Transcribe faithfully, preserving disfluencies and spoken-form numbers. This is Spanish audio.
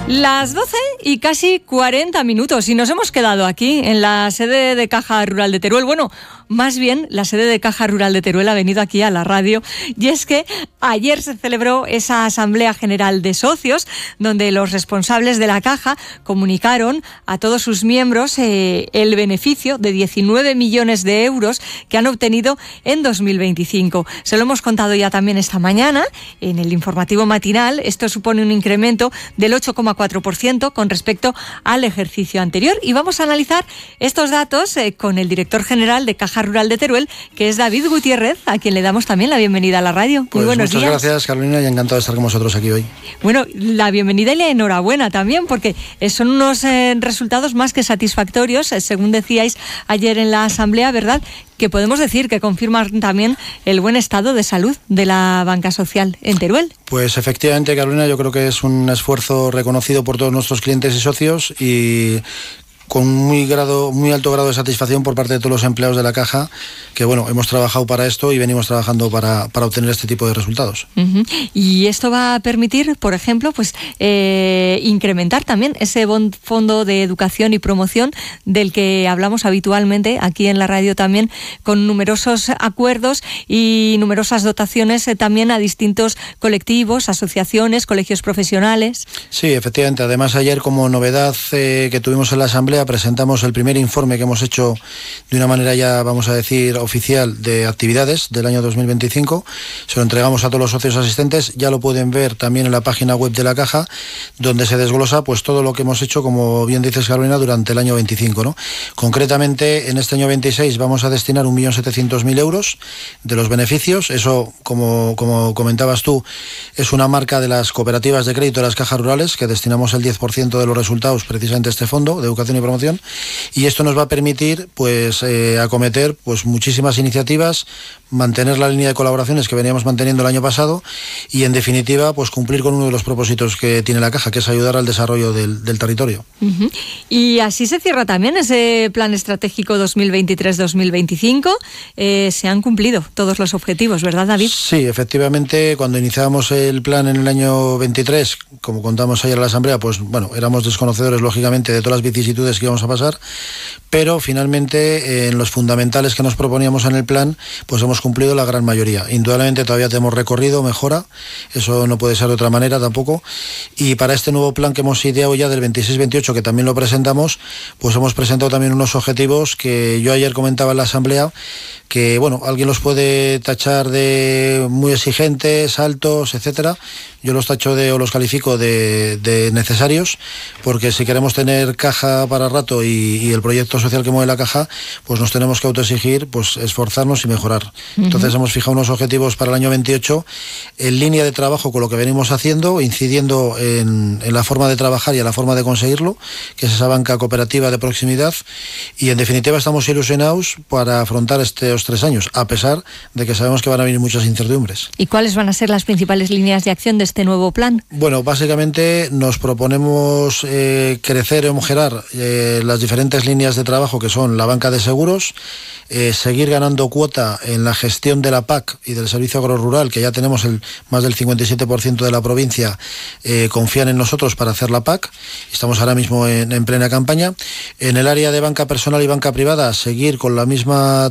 Las doce y casi cuarenta minutos y nos hemos quedado aquí en la sede de Caja Rural de Teruel. Bueno, más bien la sede de Caja Rural de Teruel ha venido aquí a la radio y es que ayer se celebró esa Asamblea General de Socios donde los responsables de la Caja comunicaron a todos sus miembros eh, el beneficio de diecinueve millones de euros que han obtenido en dos mil veinticinco. Se lo hemos contado ya también esta mañana en el informativo matinal. Esto supone un incremento del ocho coma cuatro por ciento con respecto al ejercicio anterior y vamos a analizar estos datos eh, con el director general de Caja Rural de Teruel, que es David Gutiérrez, a quien le damos también la bienvenida a la radio. Muy pues buenos muchas días. Muchas gracias, Carolina, y encantado de estar con vosotros aquí hoy. Bueno, la bienvenida y la enhorabuena también, porque son unos eh, resultados más que satisfactorios, eh, según decíais ayer en la asamblea, ¿verdad?, que podemos decir que confirman también el buen estado de salud de la banca social en Teruel. Pues efectivamente, Carolina, yo creo que es un esfuerzo reconocido por todos nuestros clientes y socios y con muy grado, muy alto grado de satisfacción por parte de todos los empleados de la Caja, que bueno, hemos trabajado para esto y venimos trabajando para, para obtener este tipo de resultados. Uh-huh. Y esto va a permitir, por ejemplo, pues eh, incrementar también ese bon- fondo de educación y promoción del que hablamos habitualmente aquí en la radio también, con numerosos acuerdos y numerosas dotaciones eh, también a distintos colectivos, asociaciones, colegios profesionales. Sí, efectivamente. Además, ayer como novedad eh, que tuvimos en la asamblea, presentamos el primer informe que hemos hecho de una manera ya, vamos a decir, oficial de actividades del año dos mil veinticinco. Se lo entregamos a todos los socios asistentes. Ya lo pueden ver también en la página web de la Caja, donde se desglosa pues todo lo que hemos hecho, como bien dices, Carolina, durante el año veinticinco, ¿no? Concretamente, en este año veintiséis vamos a destinar un millón setecientos mil euros de los beneficios. Eso, como, como comentabas tú, es una marca de las cooperativas de crédito de las cajas rurales, que destinamos el diez por ciento de los resultados precisamente a este fondo de educación y promoción, y esto nos va a permitir pues eh, acometer pues muchísimas iniciativas, mantener la línea de colaboraciones que veníamos manteniendo el año pasado y en definitiva pues cumplir con uno de los propósitos que tiene la Caja, que es ayudar al desarrollo del, del territorio. Uh-huh. Y así se cierra también ese plan estratégico dos mil veintitrés dos mil veinticinco. Eh, se han cumplido todos los objetivos, ¿verdad, David? Sí, efectivamente, cuando iniciábamos el plan en el año veintitrés, como contamos ayer en la asamblea, pues bueno, éramos desconocedores lógicamente de todas las vicisitudes que íbamos a pasar, pero finalmente eh, en los fundamentales que nos proponíamos en el plan, pues hemos cumplido la gran mayoría. Indudablemente todavía tenemos recorrido, mejora, eso no puede ser de otra manera tampoco, y para este nuevo plan que hemos ideado ya del veintiséis veintiocho, que también lo presentamos, pues hemos presentado también unos objetivos que yo ayer comentaba en la asamblea, que bueno, alguien los puede tachar de muy exigentes, altos, etcétera. Yo los tacho de, o los califico de, de necesarios, porque si queremos tener Caja para rato y, y el proyecto social que mueve la Caja, pues nos tenemos que autoexigir, pues esforzarnos y mejorar. Uh-huh. Entonces hemos fijado unos objetivos para el año veintiocho en línea de trabajo con lo que venimos haciendo, incidiendo en, en la forma de trabajar y en la forma de conseguirlo, que es esa banca cooperativa de proximidad, y en definitiva estamos ilusionados para afrontar estos tres años, a pesar de que sabemos que van a venir muchas incertidumbres. ¿Y cuáles van a ser las principales líneas de acción de este nuevo plan? Bueno, básicamente nos proponemos eh, crecer o mejorar eh, las diferentes líneas de trabajo que son la banca de seguros, eh, seguir ganando cuota en la gestión de la P A C y del servicio agrorural, que ya tenemos el más del cincuenta y siete por ciento de la provincia, eh, confían en nosotros para hacer la P A C. Estamos ahora mismo en, en plena campaña. En el área de banca personal y banca privada, seguir con la misma